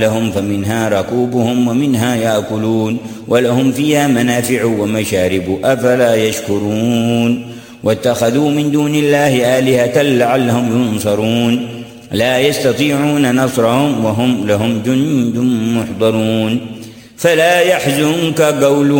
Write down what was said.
لهم فمنها ركوبهم ومنها يأكلون ولهم فيها منافع ومشارب أفلا يشكرون واتخذوا من دون الله آلهة لعلهم ينصرون لا يستطيعون نصرهم وهم لهم جند محضرون فلا يحزنك قولهم